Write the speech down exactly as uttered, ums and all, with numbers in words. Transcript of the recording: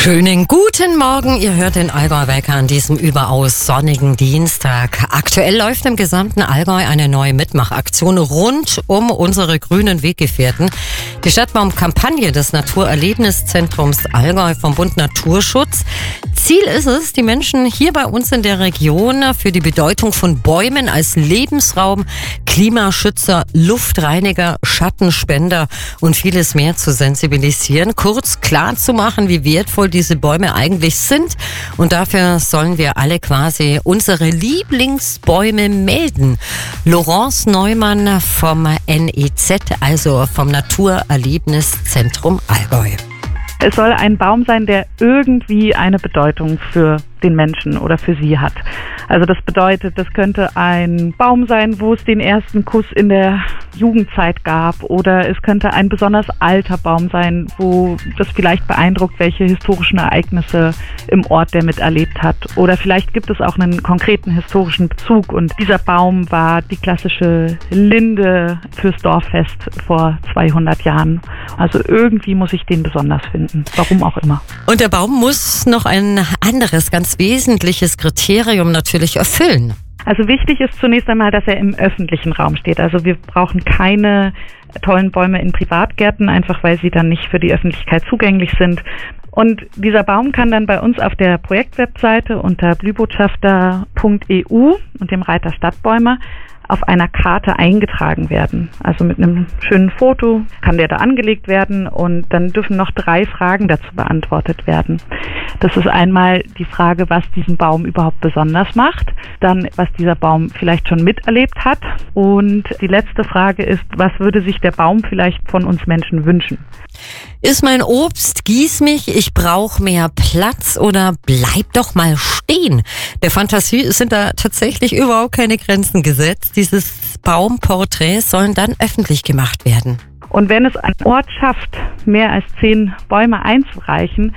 Schönen guten Morgen, ihr hört den Allgäu-Wecker an diesem überaus sonnigen Dienstag. Aktuell läuft im gesamten Allgäu eine neue Mitmachaktion rund um unsere grünen Weggefährten. Die Stadtbaum-Kampagne des Naturerlebniszentrums Allgäu vom Bund Naturschutz. Ziel ist es, die Menschen hier bei uns in der Region für die Bedeutung von Bäumen als Lebensraum, Klimaschützer, Luftreiniger, Schattenspender und vieles mehr zu sensibilisieren. Kurz klar zu machen, wie wertvoll diese Bäume eigentlich sind. Und dafür sollen wir alle quasi unsere Lieblingsbäume melden. Laurence Neumann vom N E Z, also vom Naturerlebniszentrum Allgäu. Es soll ein Baum sein, der irgendwie eine Bedeutung für den Menschen oder für sie hat. Also das bedeutet, das könnte ein Baum sein, wo es den ersten Kuss in der Jugendzeit gab, oder es könnte ein besonders alter Baum sein, wo das vielleicht beeindruckt, welche historischen Ereignisse im Ort der miterlebt hat. Oder vielleicht gibt es auch einen konkreten historischen Bezug und dieser Baum war die klassische Linde fürs Dorffest vor zweihundert Jahren. Also irgendwie muss ich den besonders finden, warum auch immer. Und der Baum muss noch ein anderes, ganz wesentliches Kriterium natürlich erfüllen. Also wichtig ist zunächst einmal, dass er im öffentlichen Raum steht. Also wir brauchen keine tollen Bäume in Privatgärten, einfach weil sie dann nicht für die Öffentlichkeit zugänglich sind. Und dieser Baum kann dann bei uns auf der Projektwebseite unter blühbotschafter punkt e u und dem Reiter Stadtbäume auf einer Karte eingetragen werden. Also mit einem schönen Foto kann der da angelegt werden und dann dürfen noch drei Fragen dazu beantwortet werden. Das ist einmal die Frage, was diesen Baum überhaupt besonders macht, dann was dieser Baum vielleicht schon miterlebt hat und die letzte Frage ist, was würde sich der Baum vielleicht von uns Menschen wünschen? Ist mein Obst, gieß mich, ich brauche mehr Platz oder bleib doch mal stehen. Der Fantasie sind da tatsächlich überhaupt keine Grenzen gesetzt. Dieses Baumporträt sollen dann öffentlich gemacht werden. Und wenn es ein Ort schafft, mehr als zehn Bäume einzureichen,